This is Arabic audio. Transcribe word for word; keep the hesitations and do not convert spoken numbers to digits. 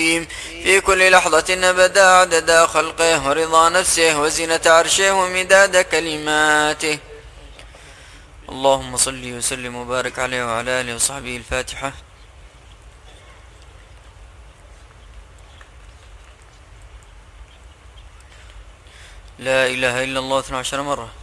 العظيم في كل لحظة أبدا عدد خلقه ورضا نفسه وزنة عرشه ومداد كلماته. اللهم صل وسلم وبارك عليه وعلى آله وصحبه. الفاتحة. لا إله إلا الله اثنى عشر مرة.